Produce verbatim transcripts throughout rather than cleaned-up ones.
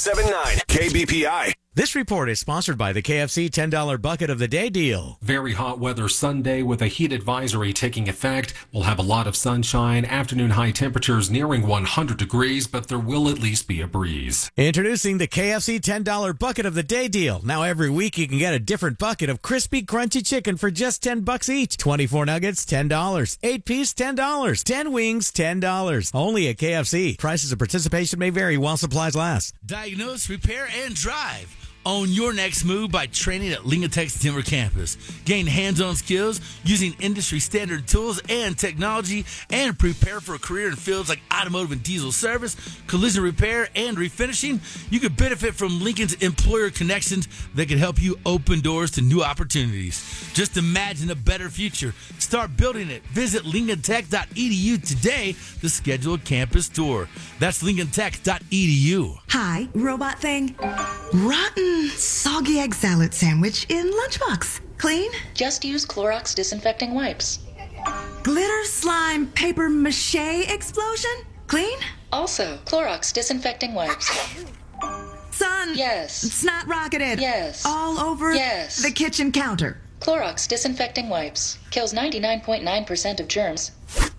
seven nine K B P I. This report is sponsored by the K F C ten dollar Bucket of the Day deal. Very hot weather Sunday with a heat advisory taking effect. We'll have a lot of sunshine, afternoon high temperatures nearing one hundred degrees, but there will at least be a breeze. Introducing the K F C ten dollar Bucket of the Day deal. Now every week you can get a different bucket of crispy, crunchy chicken for just ten bucks each. twenty-four nuggets, ten dollars. eight piece, ten dollars. ten wings, ten dollars. Only at K F C. Prices of participation may vary while supplies last. Diagnose, repair, and drive. Own your next move by training at Lincoln Tech's Denver campus. Gain hands-on skills using industry-standard tools and technology, and prepare for a career in fields like automotive and diesel service, collision repair, and refinishing. You could benefit from Lincoln's employer connections that can help you open doors to new opportunities. Just imagine a better future. Start building it. Visit lincoln tech dot e d u today to schedule a campus tour. That's lincoln tech dot e d u. Hi, robot thing. Rotten, soggy egg salad sandwich in lunchbox. Clean? Just use Clorox disinfecting wipes. Glitter slime paper mache explosion? Clean? Also, Clorox disinfecting wipes. Son. Yes. Snot rocketed. Yes. All over Yes. the kitchen counter. Clorox disinfecting wipes. Kills ninety-nine point nine percent of germs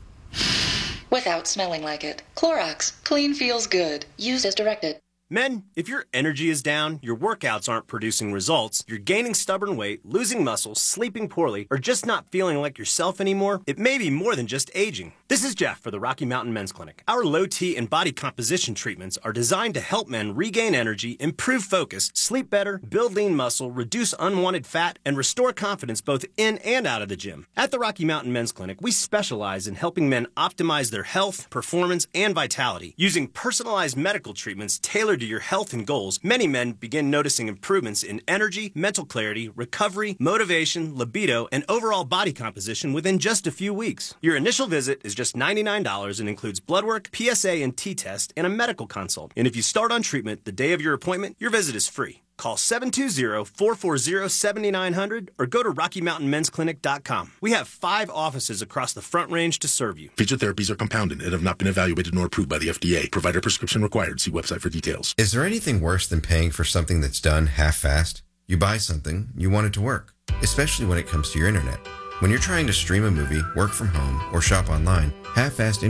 without smelling like it. Clorox. Clean feels good. Used as directed. Men, if your energy is down, your workouts aren't producing results, you're gaining stubborn weight, losing muscle, sleeping poorly, or just not feeling like yourself anymore, it may be more than just aging. This is Jeff for the Rocky Mountain Men's Clinic. Our low T and body composition treatments are designed to help men regain energy, improve focus, sleep better, build lean muscle, reduce unwanted fat, and restore confidence both in and out of the gym. At the Rocky Mountain Men's Clinic, we specialize in helping men optimize their health, performance, and vitality. Using personalized medical treatments tailored to your health and goals, many men begin noticing improvements in energy, mental clarity, recovery, motivation, libido, and overall body composition within just a few weeks. Your initial visit is just ninety-nine dollars and includes blood work, P S A and T-test, and a medical consult. And if you start on treatment the day of your appointment, your visit is free. Call seven two zero, four four zero, seven nine zero zero or go to rocky mountain men's clinic dot com. We have five offices across the Front Range to serve you. Feature therapies are compounded and have not been evaluated nor approved by the F D A. Provider prescription required. See website for details. Is there anything worse than paying for something that's done half-assed? You buy something, you want it to work, especially when it comes to your internet. When you're trying to stream a movie, work from home, or shop online, half-assed